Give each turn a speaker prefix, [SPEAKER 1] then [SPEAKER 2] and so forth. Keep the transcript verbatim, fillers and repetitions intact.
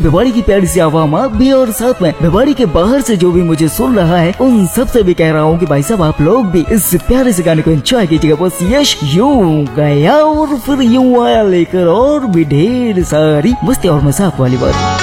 [SPEAKER 1] भिवाड़ी की प्यारी सी आवाम भी और साथ में भिवाड़ी के बाहर से जो भी मुझे सुन रहा है उन सबसे भी कह रहा हूँ कि भाई साहब आप लोग भी इस प्यारे से गाने को एंजॉय कीजिएगा। बस यश यूं गया और फिर यूं आया लेकर और भी ढेर सारी मस्ती और मजाक वाली बात।